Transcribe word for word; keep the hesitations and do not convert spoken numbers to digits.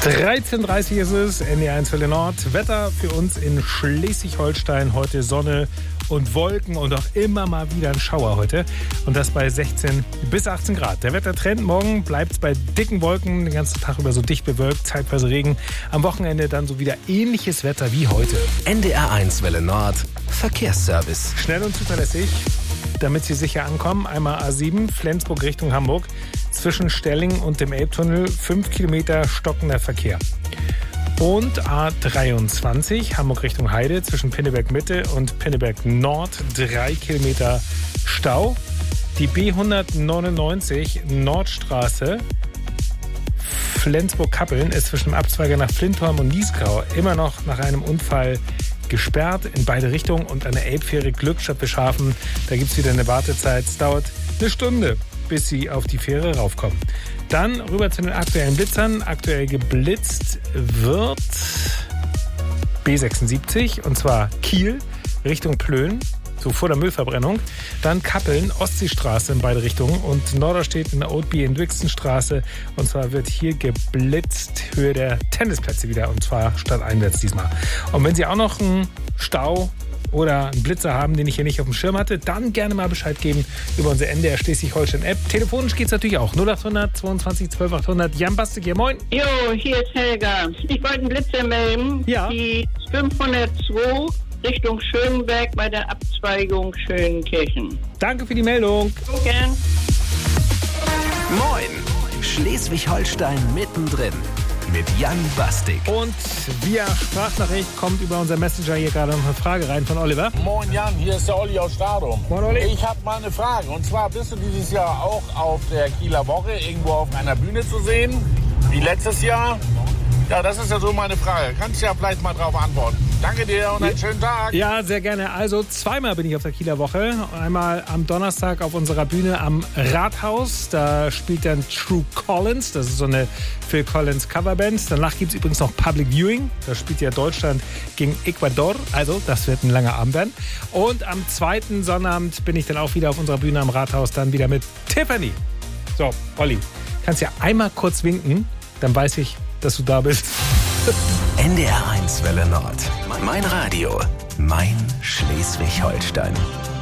dreizehn Uhr dreißig ist es, N D R eins Welle Nord. Wetter für uns in Schleswig-Holstein. Heute Sonne und Wolken und auch immer mal wieder ein Schauer heute. Und das bei sechzehn bis achtzehn Grad. Der Wettertrend morgen bleibt bei dicken Wolken, den ganzen Tag über so dicht bewölkt, zeitweise Regen. Am Wochenende dann so wieder ähnliches Wetter wie heute. N D R eins Welle Nord, Verkehrsservice. Schnell und zuverlässig, damit Sie sicher ankommen. Einmal A sieben, Flensburg Richtung Hamburg. Zwischen Stellingen und dem Elbtunnel fünf Kilometer stockender Verkehr. Und A dreiundzwanzig, Hamburg Richtung Heide, zwischen Pinneberg Mitte und Pinneberg Nord, drei Kilometer Stau. Die B hundertneunundneunzig Nordstraße, Flensburg-Kappeln, ist zwischen dem Abzweiger nach Flintorm und Niesgrau immer noch nach einem Unfall gesperrt in beide Richtungen. Und an der Elbfähre Glückstadt-Bischhafen, da gibt es wieder eine Wartezeit. Es dauert eine Stunde, bis Sie auf die Fähre raufkommen. Dann rüber zu den aktuellen Blitzern. Aktuell geblitzt wird B sechsundsiebzig, und zwar Kiel Richtung Plön, so vor der Müllverbrennung. Dann Kappeln, Ostseestraße in beide Richtungen und Norderstedt in der Oldby in Dwichstenstraße. Und zwar wird hier geblitzt, Höhe der Tennisplätze wieder, und zwar stadteinwärts diesmal. Und wenn Sie auch noch einen Stau oder einen Blitzer haben, den ich hier nicht auf dem Schirm hatte, dann gerne mal Bescheid geben über unsere N D R Schleswig-Holstein-App. Telefonisch geht es natürlich auch. null achthundert zweiundzwanzig zwölf achthundert. Jan Bastik hier, moin. Jo, hier ist Helga. Ich wollte einen Blitzer melden. Ja. Die fünfhundertzwei Richtung Schönberg bei der Abzweigung Schönenkirchen. Danke für die Meldung. So gern. Moin, Schleswig-Holstein mittendrin. Mit Jan Bastik. Und via Sprachnachricht kommt über unser Messenger hier gerade noch eine Frage rein von Oliver. Moin Jan, hier ist der Olli aus Stadum. Moin Olli. Ich habe mal eine Frage. Und zwar, bist du dieses Jahr auch auf der Kieler Woche irgendwo auf einer Bühne zu sehen? Wie letztes Jahr? Ja, das ist ja so meine Frage. Kannst du ja vielleicht mal drauf antworten. Danke dir und einen schönen Tag. Ja, sehr gerne. Also zweimal bin ich auf der Kieler Woche. Einmal am Donnerstag auf unserer Bühne am Rathaus. Da spielt dann True Collins. Das ist so eine Phil Collins Coverband. Danach gibt es übrigens noch Public Viewing. Da spielt ja Deutschland gegen Ecuador. Also das wird ein langer Abend werden. Und am zweiten Sonnabend bin ich dann auch wieder auf unserer Bühne am Rathaus. Dann wieder mit Tiffany. So, Olli, kannst ja einmal kurz winken. Dann weiß ich, dass du da bist. N D R eins Welle Nord. Mein Radio. Mein Schleswig-Holstein.